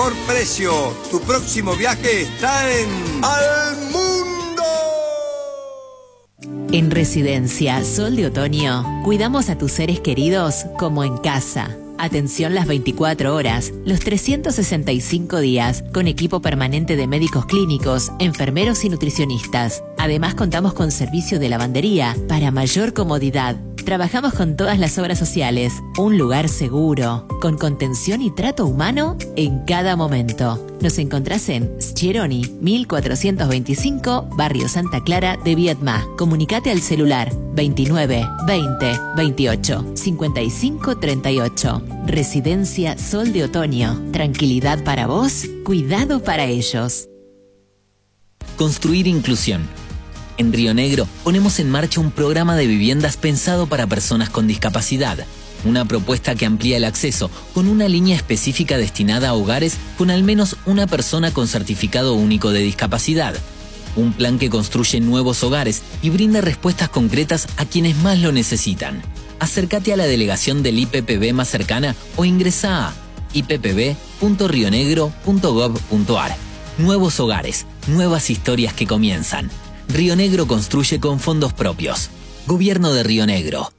mejor precio. Tu próximo viaje está en Al Mundo. En Residencia Sol de Otoño, cuidamos a tus seres queridos como en casa. Atención las 24 horas, los 365 días, con equipo permanente de médicos clínicos, enfermeros y nutricionistas. Además, contamos con servicio de lavandería para mayor comodidad. Trabajamos con todas las obras sociales, un lugar seguro, con contención y trato humano en cada momento. Nos encontrás en Scheroni, 1425, Barrio Santa Clara de Viedma. Comunicate al celular 29 20 28 55 38. Residencia Sol de Otoño. Tranquilidad para vos, cuidado para ellos. Construir inclusión. En Río Negro ponemos en marcha un programa de viviendas pensado para personas con discapacidad. Una propuesta que amplía el acceso con una línea específica destinada a hogares con al menos una persona con certificado único de discapacidad. Un plan que construye nuevos hogares y brinda respuestas concretas a quienes más lo necesitan. Acércate a la delegación del IPPB más cercana o ingresa a ippb.rionegro.gov.ar. Nuevos hogares, nuevas historias que comienzan. Río Negro construye con fondos propios. Gobierno de Río Negro.